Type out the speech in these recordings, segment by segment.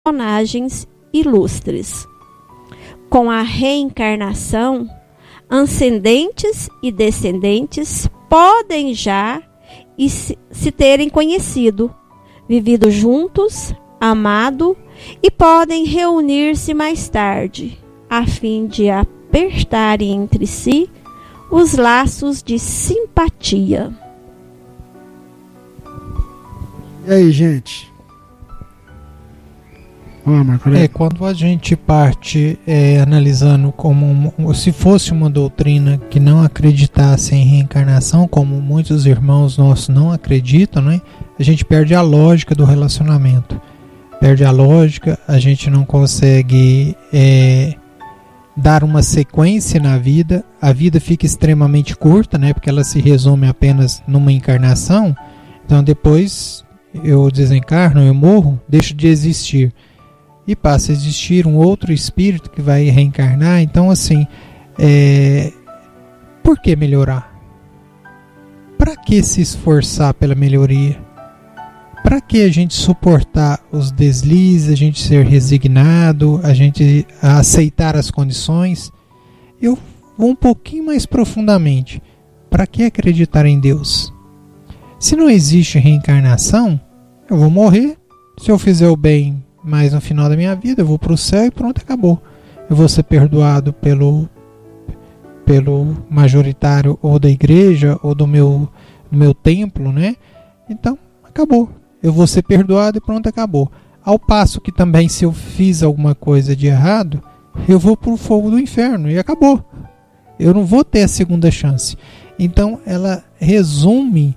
personagens ilustres. Com a reencarnação, ascendentes e descendentes podem já se terem conhecido, vivido juntos, amado, e podem reunir-se mais tarde, a fim de apertarem entre si os laços de simpatia. E aí, gente? Quando a gente parte analisando como se fosse uma doutrina que não acreditasse em reencarnação, como muitos irmãos nossos não acreditam, né? A gente perde a lógica do relacionamento. Perde a lógica, a gente não consegue dar uma sequência na vida. A vida fica extremamente curta, né? Porque ela se resume apenas numa encarnação. Então depois eu desencarno, eu morro, deixo de existir. E passa a existir um outro espírito que vai reencarnar. Então assim, por que melhorar? Para que se esforçar pela melhoria? Para que a gente suportar os deslizes, a gente ser resignado, a gente aceitar as condições? Eu vou um pouquinho mais profundamente. Para que acreditar em Deus? Se não existe reencarnação, eu vou morrer. Se eu fizer o bem mais no final da minha vida, eu vou para o céu e pronto, acabou. Eu vou ser perdoado pelo majoritário ou da igreja ou do meu templo, né? Então, acabou. Eu vou ser perdoado e pronto, acabou. Ao passo que também, se eu fiz alguma coisa de errado, eu vou para o fogo do inferno e acabou. Eu não vou ter a segunda chance. Então, ela resume,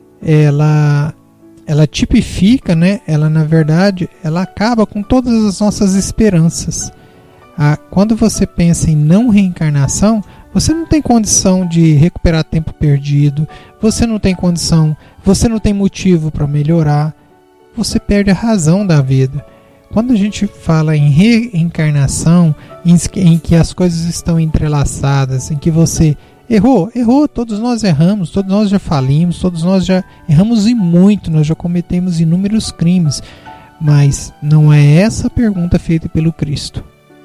ela tipifica, né? Ela, na verdade, ela acaba com todas as nossas esperanças. Quando você pensa em não reencarnação, você não tem condição de recuperar tempo perdido, você não tem condição, você não tem motivo para melhorar, você perde a razão da vida. Quando a gente fala em reencarnação, em que as coisas estão entrelaçadas, em que você errou, todos nós erramos, todos nós já falimos, todos nós já erramos e muito, nós já cometemos inúmeros crimes, mas não é essa a pergunta feita pelo Cristo.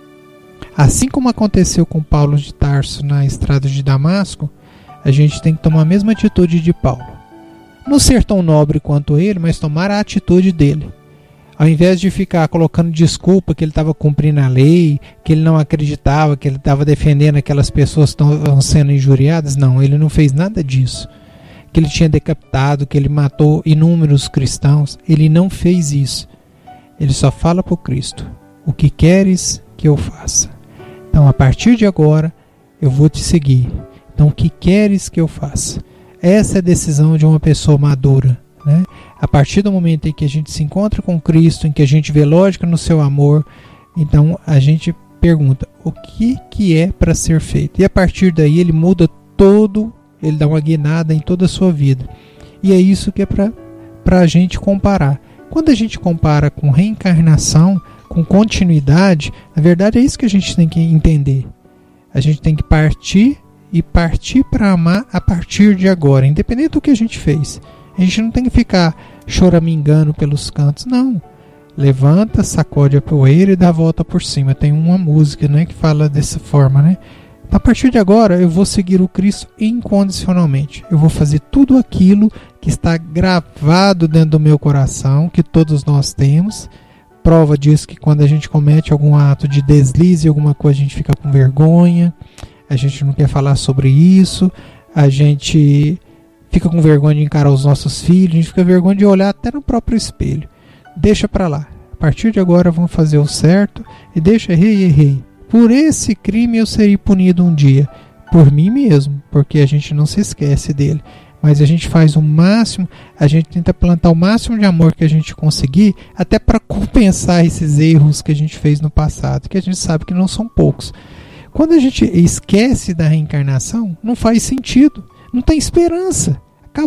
Assim como aconteceu com Paulo de Tarso na estrada de Damasco, a gente tem que tomar a mesma atitude de Paulo. Não ser tão nobre quanto ele, mas tomar a atitude dele. Ao invés de ficar colocando desculpa que ele estava cumprindo a lei, que ele não acreditava, que ele estava defendendo aquelas pessoas que estavam sendo injuriadas, não, ele não fez nada disso. Que ele tinha decapitado, que ele matou inúmeros cristãos, ele não fez isso. Ele só fala para o Cristo: o que queres que eu faça? Então, a partir de agora, eu vou te seguir. Então, o que queres que eu faça? Essa é a decisão de uma pessoa madura, né? A partir do momento em que a gente se encontra com Cristo, em que a gente vê lógica no seu amor, então a gente pergunta: o que é para ser feito? E a partir daí ele muda todo, ele dá uma guinada em toda a sua vida. E é isso que é para a gente comparar. Quando a gente compara com reencarnação, com continuidade, na verdade é isso que a gente tem que entender. A gente tem que partir para amar a partir de agora, independente do que a gente fez. A gente não tem que ficar choramingando pelos cantos, não. Levanta, sacode a poeira e dá a volta por cima. Tem uma música, né, que fala dessa forma, né? A partir de agora eu vou seguir o Cristo incondicionalmente. Eu vou fazer tudo aquilo que está gravado dentro do meu coração, que todos nós temos. Prova disso que quando a gente comete algum ato de deslize, alguma coisa, a gente fica com vergonha, a gente não quer falar sobre isso, a gente fica com vergonha de encarar os nossos filhos, a gente fica com vergonha de olhar até no próprio espelho. Deixa para lá. A partir de agora vamos fazer o certo e deixa, errei. Por esse crime eu serei punido um dia, por mim mesmo, porque a gente não se esquece dele. Mas a gente faz o máximo, a gente tenta plantar o máximo de amor que a gente conseguir, até para compensar esses erros que a gente fez no passado, que a gente sabe que não são poucos. Quando a gente esquece da reencarnação, não faz sentido, não tem esperança,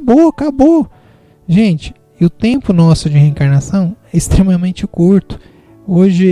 acabou. Gente, e o tempo nosso de reencarnação é extremamente curto. Hoje,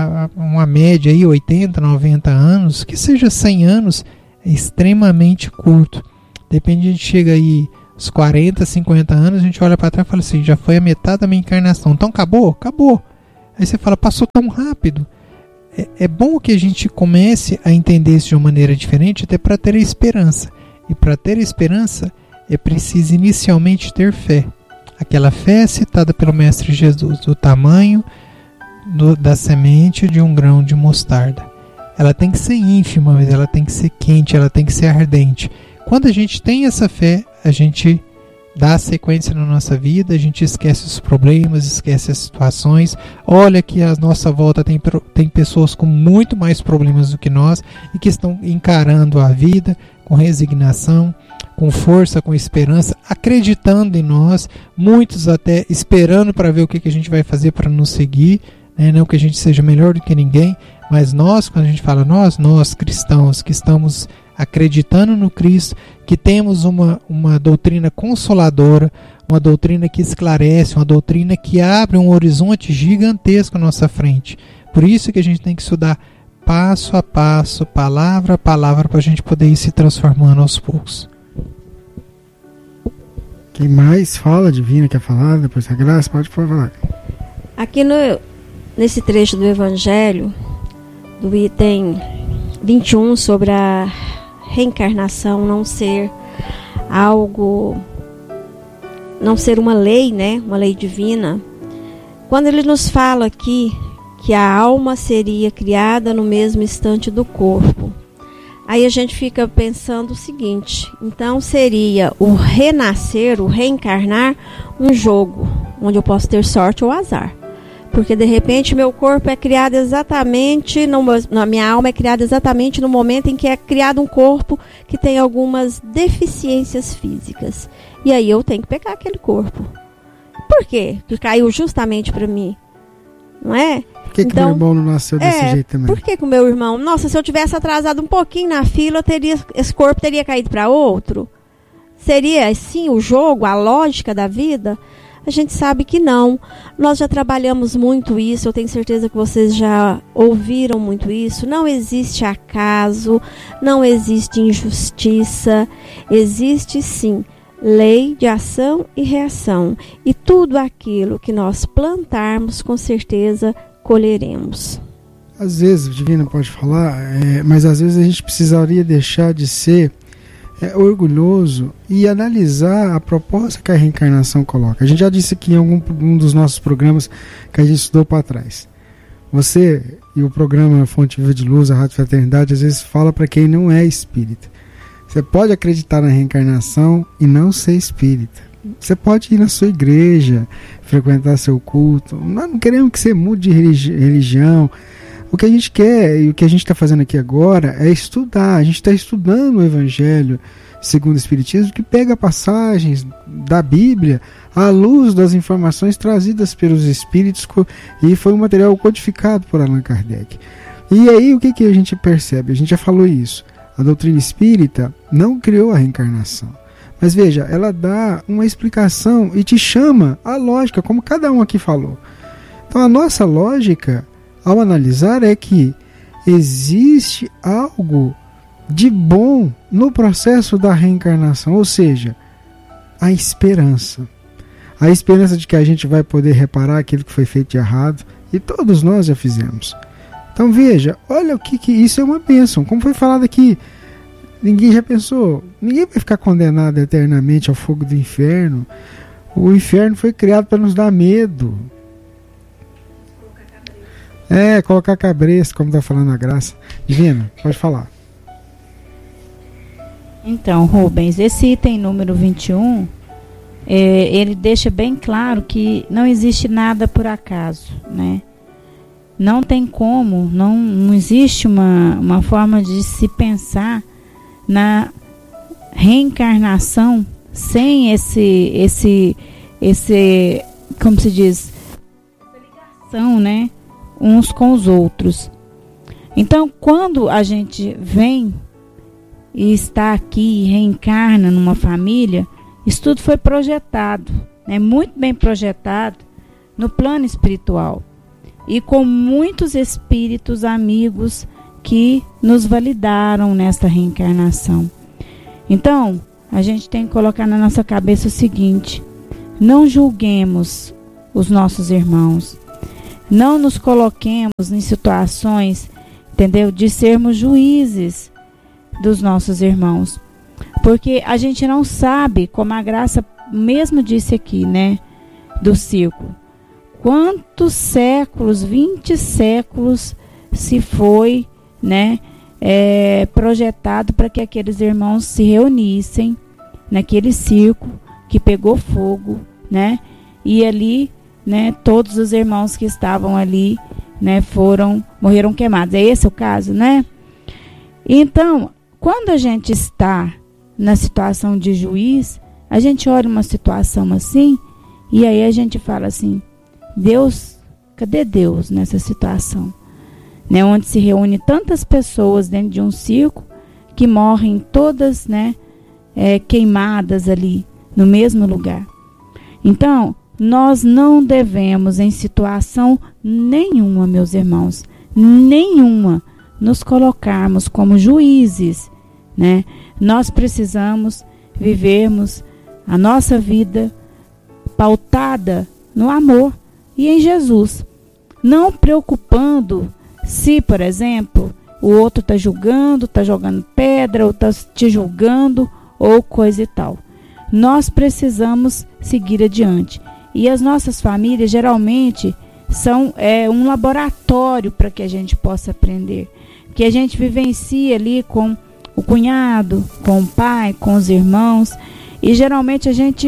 uma média aí, 80, 90 anos, que seja 100 anos, é extremamente curto. Depende, a gente chega aí aos 40, 50 anos, a gente olha para trás e fala assim: já foi a metade da minha encarnação. Então acabou. Aí você fala, passou tão rápido. É bom que a gente comece a entender isso de uma maneira diferente, até para ter esperança. E para ter esperança, é preciso inicialmente ter fé. Aquela fé citada pelo Mestre Jesus, do tamanho da semente de um grão de mostarda. Ela tem que ser ínfima, mas ela tem que ser quente, ela tem que ser ardente. Quando a gente tem essa fé, a gente dá sequência na nossa vida, a gente esquece os problemas, esquece as situações. Olha que à nossa volta tem pessoas com muito mais problemas do que nós e que estão encarando a vida com resignação, com força, com esperança, acreditando em nós, muitos até esperando para ver o que a gente vai fazer para nos seguir, né? Não que a gente seja melhor do que ninguém, mas nós, quando a gente fala nós cristãos que estamos acreditando no Cristo, que temos uma doutrina consoladora, uma doutrina que esclarece, uma doutrina que abre um horizonte gigantesco à nossa frente. Por isso que a gente tem que estudar passo a passo, palavra a palavra, para a gente poder ir se transformando aos poucos. Quem mais fala, Divina, quer falar? Depois da Graça, pode falar. Aqui nesse trecho do Evangelho, do item 21, sobre a reencarnação não ser algo, não ser uma lei, né? Uma lei divina. Quando ele nos fala aqui que a alma seria criada no mesmo instante do corpo, aí a gente fica pensando o seguinte: então seria o renascer, o reencarnar, um jogo onde eu posso ter sorte ou azar. Porque de repente meu corpo é criado exatamente, minha alma é criada exatamente no momento em que é criado um corpo que tem algumas deficiências físicas. E aí eu tenho que pegar aquele corpo. Por quê? Porque caiu justamente para mim. Não é? Por que meu irmão não nasceu desse jeito também? Por que o meu irmão? Nossa, se eu tivesse atrasado um pouquinho na fila, esse corpo teria caído para outro? Seria assim o jogo, a lógica da vida? A gente sabe que não. Nós já trabalhamos muito isso, eu tenho certeza que vocês já ouviram muito isso. Não existe acaso, não existe injustiça, existe sim lei de ação e reação. E tudo aquilo que nós plantarmos, com certeza colheremos. Às vezes, Divina pode falar, mas às vezes a gente precisaria deixar de ser orgulhoso e analisar a proposta que a reencarnação coloca. A gente já disse aqui em um dos nossos programas que a gente estudou para trás. Você e o programa Fonte Viva de Luz, a Rádio Fraternidade, às vezes fala para quem não é espírita. Você pode acreditar na reencarnação e não ser espírita. Você pode ir na sua igreja, frequentar seu culto. Nós não queremos que você mude de religião. O que a gente quer e o que a gente está fazendo aqui agora é estudar. A gente está estudando o Evangelho segundo o Espiritismo, que pega passagens da Bíblia à luz das informações trazidas pelos Espíritos, e foi um material codificado por Allan Kardec. E aí o que a gente percebe? A gente já falou isso. A doutrina espírita não criou a reencarnação. Mas veja, ela dá uma explicação e te chama a lógica, como cada um aqui falou. Então a nossa lógica, ao analisar, é que existe algo de bom no processo da reencarnação, ou seja, a esperança. A esperança de que a gente vai poder reparar aquilo que foi feito de errado, e todos nós já fizemos. Então veja, olha o que isso é uma bênção. Como foi falado aqui, ninguém já pensou, ninguém vai ficar condenado eternamente ao fogo do inferno. O inferno foi criado para nos dar medo. Colocar cabresto, como está falando a Graça. Divina, pode falar. Então, Rubens, esse item número 21, ele deixa bem claro que não existe nada por acaso, né? Não tem como, não existe uma forma de se pensar na reencarnação sem esse como se diz, ligação, né, uns com os outros. Então, quando a gente vem e está aqui e reencarna numa família, isso tudo foi projetado, né, muito bem projetado no plano espiritual, e com muitos espíritos amigos que nos validaram nesta reencarnação. Então, a gente tem que colocar na nossa cabeça o seguinte: não julguemos os nossos irmãos, não nos coloquemos em situações, entendeu? De sermos juízes dos nossos irmãos. Porque a gente não sabe, como a Graça mesmo disse aqui, né? Do círculo. Quantos séculos, 20 séculos se foi, né? Projetado para que aqueles irmãos se reunissem naquele círculo que pegou fogo, né? E ali, né? Todos os irmãos que estavam ali, né? Morreram queimados. É esse o caso, né? Então, quando a gente está na situação de juiz, a gente olha uma situação assim e aí a gente fala assim: Deus, cadê Deus nessa situação? Né, onde se reúne tantas pessoas dentro de um círculo que morrem todas, né, queimadas ali no mesmo lugar. Então, nós não devemos, em situação nenhuma, meus irmãos, nenhuma, nos colocarmos como juízes, né? Nós precisamos vivermos a nossa vida pautada no amor e em Jesus, não preocupando se, por exemplo, o outro está julgando, está jogando pedra, ou está te julgando, ou coisa e tal. Nós precisamos seguir adiante. E as nossas famílias, geralmente, são um laboratório para que a gente possa aprender. Que a gente vivencia ali com o cunhado, com o pai, com os irmãos. E, geralmente,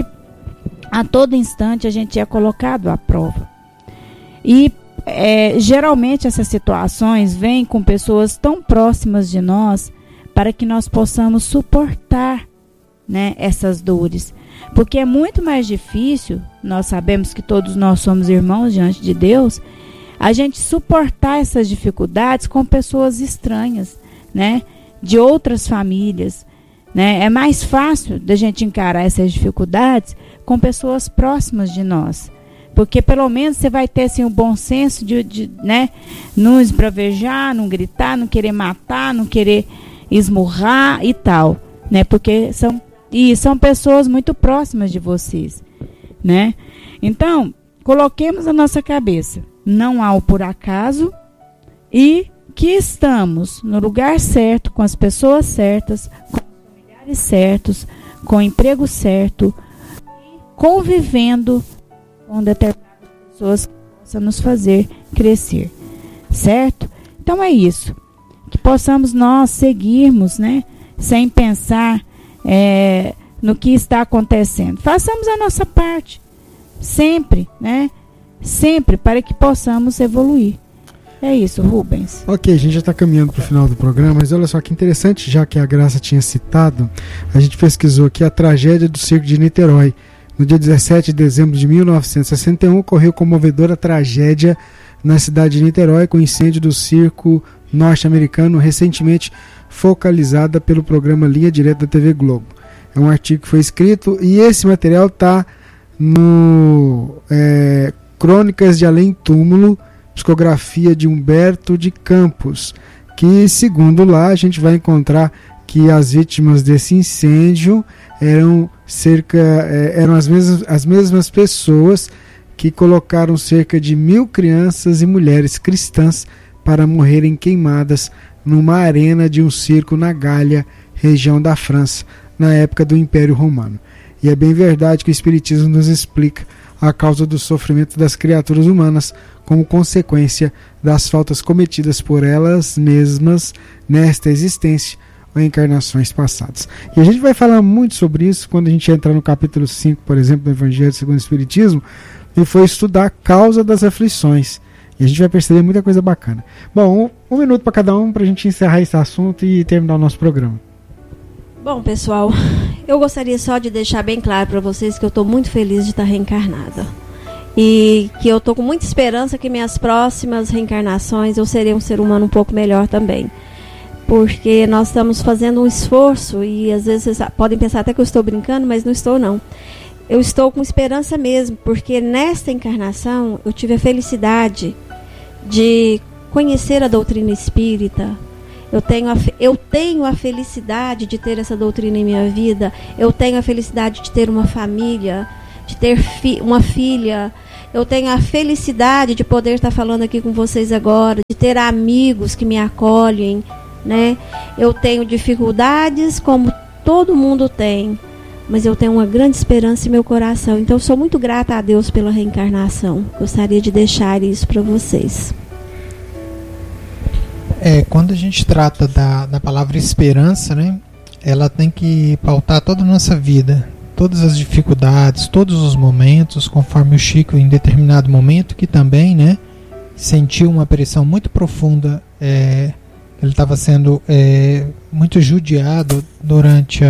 a todo instante, a gente é colocado à prova. E geralmente essas situações vêm com pessoas tão próximas de nós para que nós possamos suportar, né, essas dores. Porque é muito mais difícil, nós sabemos que todos nós somos irmãos diante de Deus, a gente suportar essas dificuldades com pessoas estranhas, né, de outras famílias. Né? É mais fácil da gente encarar essas dificuldades com pessoas próximas de nós. Porque pelo menos você vai ter assim, o bom senso de né, não esbravejar, não gritar, não querer matar, não querer esmurrar e tal. Né? Porque são pessoas muito próximas de vocês. Né? Então, coloquemos a nossa cabeça. Não há o por acaso e que estamos no lugar certo, com as pessoas certas, com os familiares certos, com o emprego certo, convivendo com determinadas pessoas que possam nos fazer crescer, certo? Então é isso, que possamos nós seguirmos, né, sem pensar no que está acontecendo. Façamos a nossa parte, sempre, né, sempre, para que possamos evoluir. É isso, Rubens. Ok, a gente já está caminhando para o final do programa, mas olha só que interessante, já que a Graça tinha citado, a gente pesquisou aqui a tragédia do circo de Niterói. No dia 17 de dezembro de 1961, ocorreu comovedora tragédia na cidade de Niterói com o incêndio do circo norte-americano, recentemente focalizada pelo programa Linha Direta da TV Globo. É um artigo que foi escrito e esse material está no Crônicas de Além Túmulo, psicografia de Humberto de Campos, que segundo lá a gente vai encontrar que as vítimas desse incêndio eram as mesmas pessoas que colocaram cerca de 1.000 crianças e mulheres cristãs para morrerem queimadas numa arena de um circo na Gália, região da França, na época do Império Romano. E é bem verdade que o Espiritismo nos explica a causa do sofrimento das criaturas humanas como consequência das faltas cometidas por elas mesmas nesta existência ou encarnações passadas. E a gente vai falar muito sobre isso quando a gente entrar no capítulo 5, por exemplo, do Evangelho segundo o Espiritismo, e for estudar a causa das aflições. E a gente vai perceber muita coisa bacana. Bom, um minuto para cada um para a gente encerrar esse assunto e terminar o nosso programa. Bom, pessoal, eu gostaria só de deixar bem claro para vocês que eu estou muito feliz de estar reencarnada. E que eu estou com muita esperança que minhas próximas reencarnações eu serei um ser humano um pouco melhor também. Porque nós estamos fazendo um esforço e às vezes vocês podem pensar até que eu estou brincando, mas não estou não. Eu estou com esperança mesmo, porque nesta encarnação eu tive a felicidade de conhecer a doutrina espírita. Eu tenho a felicidade de ter essa doutrina em minha vida. Eu tenho a felicidade de ter uma família, de ter uma filha, Eu tenho a felicidade de poder estar falando aqui com vocês agora, de ter amigos que me acolhem, né? Eu tenho dificuldades como todo mundo tem, mas eu tenho uma grande esperança em meu coração. Então eu sou muito grata a Deus pela reencarnação. Gostaria de deixar isso para vocês. Quando a gente trata da palavra esperança, né? Ela tem que pautar toda a nossa vida, todas as dificuldades, todos os momentos, conforme o Chico em determinado momento, que também, né, sentiu uma pressão muito profunda, ele estava sendo muito judiado durante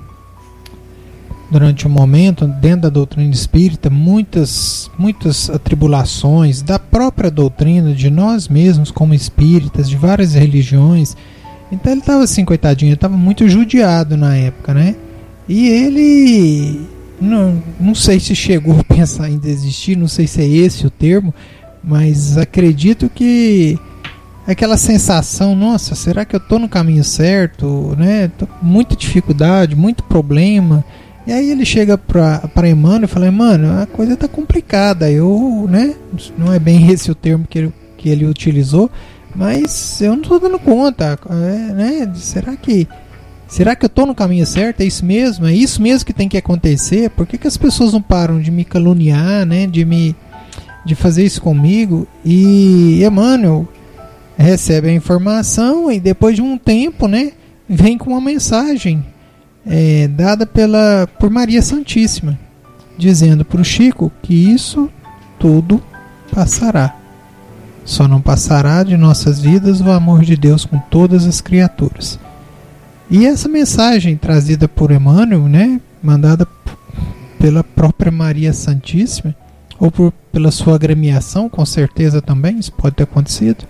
o momento, dentro da doutrina espírita, muitas atribulações da própria doutrina, de nós mesmos como espíritas, de várias religiões. Então ele estava assim, coitadinho, ele estava muito judiado na época, né? E ele, não sei se chegou a pensar em desistir, não sei se é esse o termo, mas acredito que aquela sensação, nossa, será que eu estou no caminho certo, né? Tô com muita dificuldade, muito problema. E aí ele chega para Emmanuel e fala: Emmanuel, a coisa está complicada, né? Não é bem esse o termo que ele utilizou, mas eu não estou dando conta, né? Será que eu estou no caminho certo? É isso mesmo? É isso mesmo que tem que acontecer? Por que as pessoas não param de me caluniar, né? De fazer isso comigo? E Emmanuel recebe a informação e depois de um tempo, né, vem com uma mensagem dada por Maria Santíssima, dizendo para o Chico que isso tudo passará. Só não passará de nossas vidas o amor de Deus com todas as criaturas. E essa mensagem trazida por Emmanuel, né, mandada pela própria Maria Santíssima, ou pela sua agremiação, com certeza também, isso pode ter acontecido,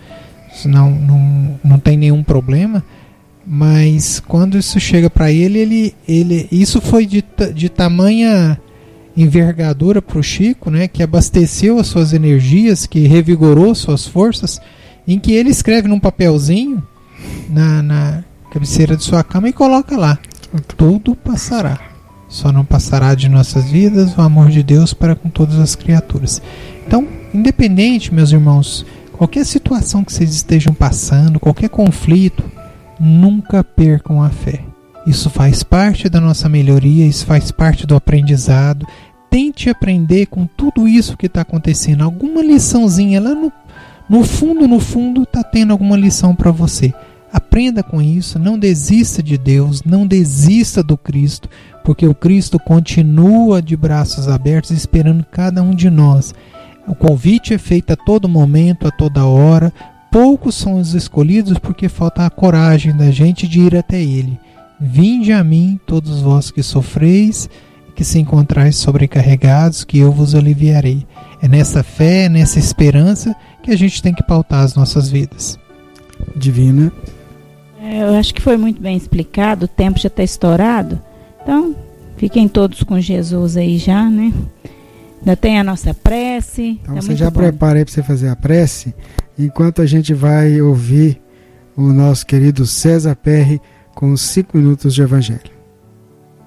não tem nenhum problema, mas quando isso chega para ele, isso foi de tamanha envergadura para o Chico, né, que abasteceu as suas energias, que revigorou suas forças, em que ele escreve num papelzinho na cabeceira de sua cama e coloca lá: tudo passará, só não passará de nossas vidas o amor de Deus para com todas as criaturas. Então, independente, meus irmãos, qualquer situação que vocês estejam passando, qualquer conflito, nunca percam a fé. Isso faz parte da nossa melhoria, isso faz parte do aprendizado. Tente aprender com tudo isso que está acontecendo. Alguma liçãozinha lá no fundo está tendo alguma lição para você. Aprenda com isso, não desista de Deus, não desista do Cristo, porque o Cristo continua de braços abertos esperando cada um de nós. O convite é feito a todo momento, a toda hora. Poucos são os escolhidos porque falta a coragem da gente de ir até Ele. Vinde a mim, todos vós que sofreis e que se encontrais sobrecarregados, que eu vos aliviarei. É nessa fé, nessa esperança que a gente tem que pautar as nossas vidas. Divina. Eu acho que foi muito bem explicado, o tempo já está estourado. Então, fiquem todos com Jesus aí já, né? Ainda tem a nossa prece. Então você já prepara aí para você fazer a prece, enquanto a gente vai ouvir o nosso querido César Perry com os 5 minutos de Evangelho.